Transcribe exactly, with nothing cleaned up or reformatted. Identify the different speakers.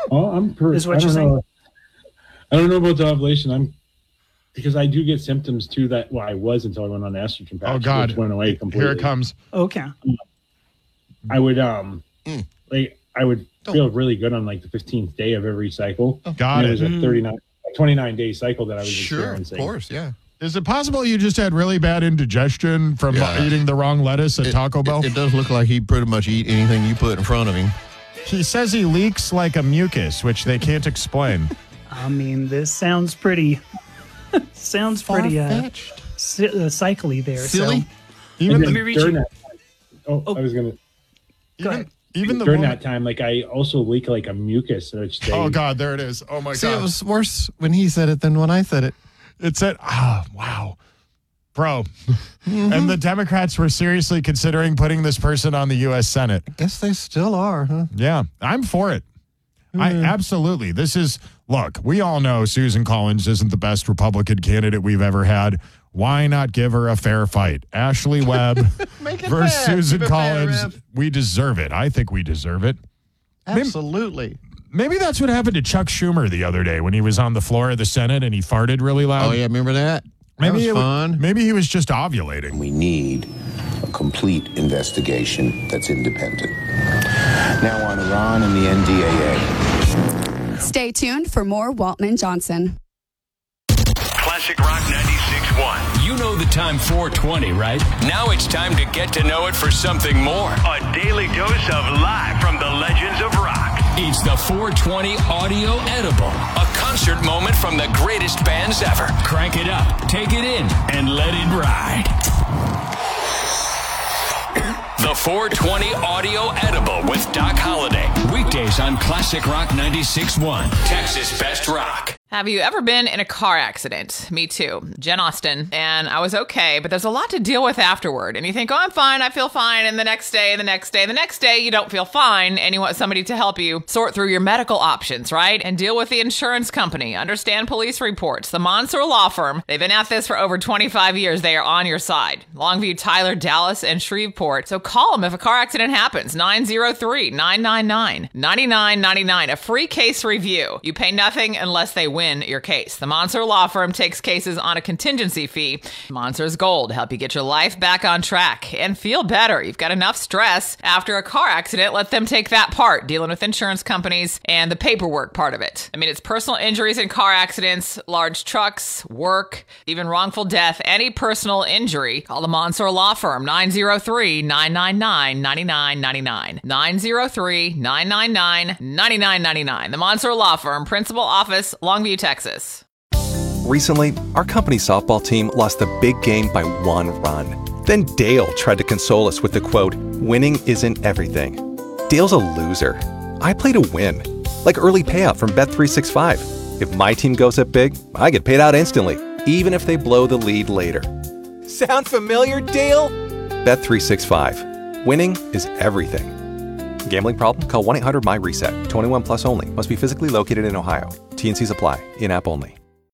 Speaker 1: Oh, I'm per-
Speaker 2: is what
Speaker 1: I
Speaker 2: you're
Speaker 1: don't
Speaker 2: saying?
Speaker 1: know. I don't know about the ovulation. I'm because I do get symptoms too. That well, I was until I went on estrogen patch.
Speaker 3: Oh God,
Speaker 1: which went away completely.
Speaker 3: Here it comes.
Speaker 2: Okay.
Speaker 1: I would um
Speaker 4: Mm.
Speaker 1: like I would
Speaker 4: Don't.
Speaker 1: feel really good on like the fifteenth day of every cycle.
Speaker 3: Got
Speaker 1: And
Speaker 3: it.
Speaker 1: it was a
Speaker 2: Mm.
Speaker 1: thirty-nine, twenty-nine day cycle that I was
Speaker 4: Sure, of
Speaker 1: experiencing.
Speaker 4: course, yeah.
Speaker 3: Is it possible you just had really bad indigestion from
Speaker 4: Yeah.
Speaker 3: eating the wrong lettuce at
Speaker 4: It-
Speaker 3: Taco Bell?
Speaker 4: It, it does look like he'd pretty much eat anything you put in front of him.
Speaker 3: He says he leaks like a mucus, which they can't explain.
Speaker 2: I mean, this sounds pretty. sounds pretty uh,
Speaker 4: Far-fetched.
Speaker 2: si- uh, cycly there.
Speaker 4: Silly.
Speaker 2: So
Speaker 3: Even
Speaker 1: And
Speaker 2: Let
Speaker 1: then
Speaker 2: me reach
Speaker 1: during
Speaker 2: you.
Speaker 1: that time, oh,
Speaker 2: Oh.
Speaker 1: I was gonna
Speaker 2: Go
Speaker 3: even,
Speaker 2: ahead.
Speaker 3: even the
Speaker 1: during
Speaker 3: woman-
Speaker 1: that time, like I also leak like a mucus, which they,
Speaker 3: Oh God, there it is. Oh my
Speaker 4: See,
Speaker 3: God.
Speaker 4: it was worse when he said it than when I said it.
Speaker 3: It said, ah, wow. Bro. And the Democrats were seriously considering putting this person on the U S Senate.
Speaker 4: I guess they still are, huh?
Speaker 3: Yeah, I'm for it. I absolutely. This is, look, we all know Susan Collins isn't the best Republican candidate we've ever had. Why not give her a fair fight? Ashley Webb
Speaker 4: Make it
Speaker 3: versus
Speaker 4: fair.
Speaker 3: Susan
Speaker 4: Keep it fair,
Speaker 3: Collins.
Speaker 4: Rev.
Speaker 3: We deserve it. I think we deserve it.
Speaker 4: Absolutely.
Speaker 3: Maybe that's what happened to Chuck Schumer the other day when he was on the floor of the Senate and he farted really loud.
Speaker 4: Oh, yeah, remember that? That was
Speaker 3: it wa-
Speaker 4: fun.
Speaker 3: Maybe he was just ovulating.
Speaker 5: We need a complete investigation that's independent. Now on Iran and the N D A A.
Speaker 6: Stay tuned for more Waltman Johnson.
Speaker 7: Classic Rock ninety-six point one.
Speaker 8: You know the time four twenty, right? Now it's time to get to know it for something more.
Speaker 7: A daily dose of live from the legends of rock.
Speaker 8: It's the four twenty Audio Edible, a concert moment from the greatest bands ever. Crank it up, take it in, and let it ride. The four twenty Audio Edible with Doc Holliday. Weekdays on Classic Rock ninety-six point one, Texas Best Rock.
Speaker 9: Have you ever been in a car accident? Me too. Jen Austen. And I was okay, but there's a lot to deal with afterward. And you think, oh, I'm fine, I feel fine. And the next day, the next day, the next day, you don't feel fine. And you want somebody to help you sort through your medical options, right? And deal with the insurance company. Understand police reports. The Monsoor Law Firm. They've been at this for over twenty-five years. They are on your side. Longview, Tyler, Dallas, and Shreveport. So call them if a car accident happens. nine oh three, nine nine nine, nine nine nine nine. A free case review. You pay nothing unless they win your case. The Monsoor Law Firm takes cases on a contingency fee. Monsoor's Gold help you get your life back on track and feel better. You've got enough stress after a car accident. Let them take that part, dealing with insurance companies and the paperwork part of it. I mean, it's personal injuries in car accidents, large trucks, work, even wrongful death, any personal injury. Call the Monsoor Law Firm, nine oh three, nine nine nine, nine nine nine nine. nine oh three, nine nine nine, nine nine nine nine. The Monsoor Law Firm, Principal Office, Longview, Texas.
Speaker 10: Recently, our company's softball team lost the big game by one run. Then Dale tried to console us with the quote, "Winning isn't everything." Dale's a loser. I play to win. Like early payout from Bet three sixty-five. If my team goes up big, I get paid out instantly, even if they blow the lead later. Sound familiar, Dale? Bet three sixty-five. Winning is everything. Gambling problem? Call one eight hundred M Y RESET. twenty-one plus only. Must be physically located in Ohio. T N Cs apply. In-app only.